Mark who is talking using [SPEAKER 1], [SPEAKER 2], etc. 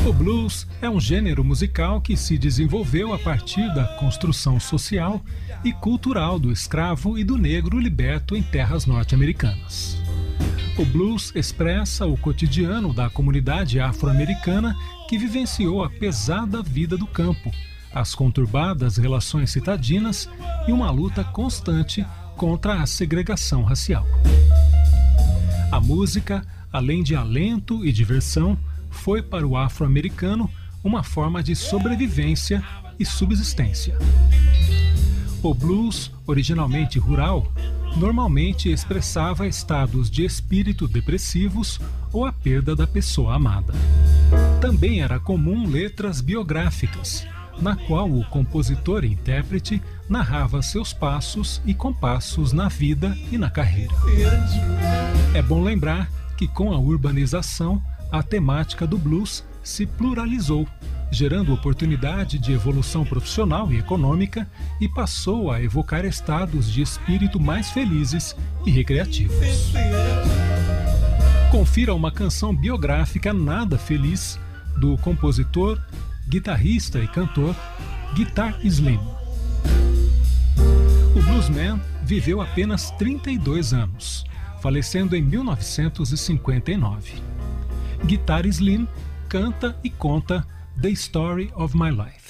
[SPEAKER 1] O blues é um gênero musical que se desenvolveu a partir da construção social e cultural do escravo e do negro liberto em terras norte-americanas. O blues expressa o cotidiano da comunidade afro-americana que vivenciou a pesada vida do campo, as conturbadas relações citadinas e uma luta constante contra a segregação racial. A música, além de alento e diversão, foi para o afro-americano uma forma de sobrevivência e subsistência. O blues, originalmente rural, normalmente expressava estados de espírito depressivos ou a perda da pessoa amada. Também era comum letras biográficas, na qual o compositor e intérprete narrava seus passos e compassos na vida e na carreira. É bom lembrar que com a urbanização, a temática do blues se pluralizou, gerando oportunidade de evolução profissional e econômica e passou a evocar estados de espírito mais felizes e recreativos. Confira uma canção biográfica nada feliz do compositor, guitarrista e cantor Guitar Slim. O bluesman viveu apenas 32 anos, falecendo em 1959. Guitar Slim canta e conta The Story of My Life.